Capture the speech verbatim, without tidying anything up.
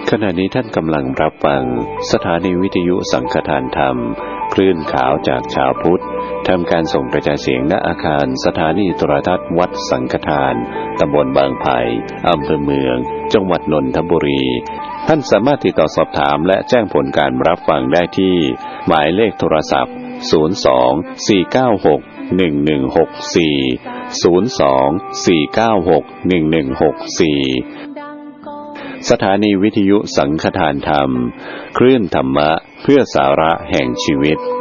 ขณะนี้ท่านกำลังรับฟังสถานีวิทยุสังฆทานธรรมคลื่นขาวจากชาวพุทธทำการส่งกระจายเสียงณอาคารสถานีโทรทัศน์วัดสังฆทานตำบลบางไผ่อำเภอเมืองจังหวัดนนทบุรีท่านสามารถติดต่อสอบถามและแจ้งผลการรับฟังได้ที่หมายเลขโทรศัพท์ศูนย์ สอง สี่ เก้า หก หนึ่ง หนึ่ง หก สี่ ศูนย์ สอง สี่ เก้า หก หนึ่ง หนึ่ง หก สี่สถานีวิทยุสังฆทานธรรมคลื่นธรรมะเพื่อสาระแห่งชีวิต